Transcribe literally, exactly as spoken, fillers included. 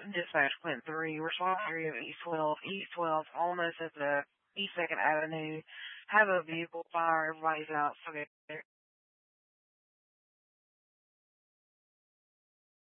Dispatch Clinton three, respond area of East twelve, East twelve, almost at the East second Avenue. Have a vehicle fire, everybody's out, so they're